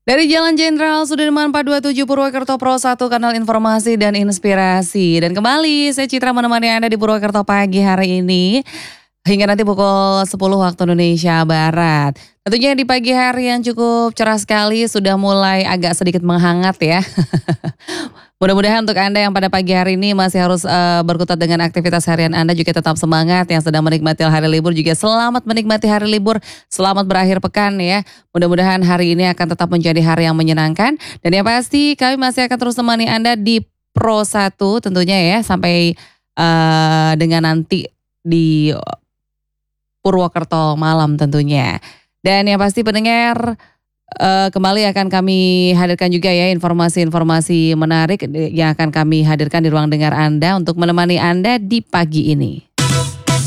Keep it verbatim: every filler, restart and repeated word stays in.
Dari Jalan Jenderal Sudirman empat dua tujuh Purwokerto Pro satu, kanal informasi dan inspirasi. Dan kembali saya Citra menemani Anda di Purwokerto pagi hari ini hingga nanti pukul sepuluh waktu Indonesia Barat. Tentunya di pagi hari yang cukup cerah sekali, sudah mulai agak sedikit menghangat ya. Mudah-mudahan untuk Anda yang pada pagi hari ini masih harus eh, berkutat dengan aktivitas harian Anda juga tetap semangat. Yang sedang menikmati hari libur juga selamat menikmati hari libur, selamat berakhir pekan ya. Mudah-mudahan hari ini akan tetap menjadi hari yang menyenangkan. Dan yang pasti kami masih akan terus temani Anda di Pro satu tentunya ya, sampai eh, dengan nanti di Purwokerto malam tentunya. Dan yang pasti pendengar, eh, kembali akan kami hadirkan juga ya informasi-informasi menarik yang akan kami hadirkan di ruang dengar Anda untuk menemani Anda di pagi ini.